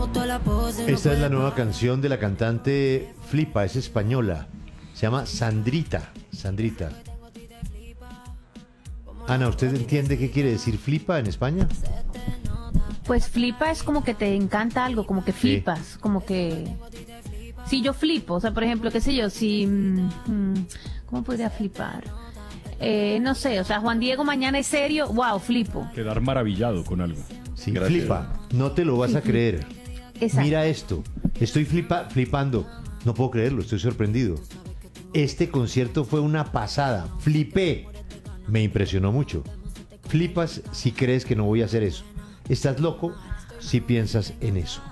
Esta es la nueva canción de la cantante Flipa, es española. Se llama Sandrita. Sandrita. Ana, ¿usted entiende qué quiere decir flipa en España? Pues flipa es como que te encanta algo, como que flipas, como que... Si yo flipo, o sea, por ejemplo, qué sé yo, si... ¿cómo podría flipar? No sé, o sea, Juan Diego mañana es serio, wow, flipo. Quedar maravillado con algo. Sí, Gracias. flipa. No te lo vas a creer. Exacto. Mira esto. Estoy flipando. No puedo creerlo, estoy sorprendido. Este concierto fue una pasada. Flipé. Me impresionó mucho. Flipas si crees que no voy a hacer eso. Estás loco si piensas en eso.